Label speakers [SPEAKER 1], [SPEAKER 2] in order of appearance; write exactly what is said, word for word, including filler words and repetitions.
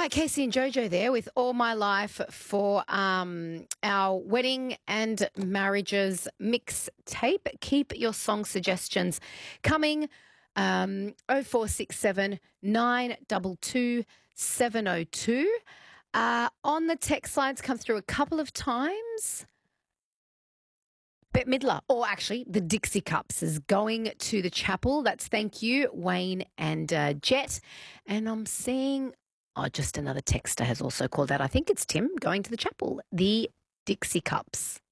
[SPEAKER 1] right, Casey and Jojo there with All My Life for um, our wedding and marriages mix tape. Keep your song suggestions coming. Um, oh four six seven, nine two two, seven oh two. Uh, on the text lines come through a couple of times. Bette Midler, or actually the Dixie Cups, is going to the chapel. That's thank you, Wayne and uh, Jet. And I'm seeing, oh, just another texter has also called out. I think it's Tim going to the chapel. The Dixie Cups.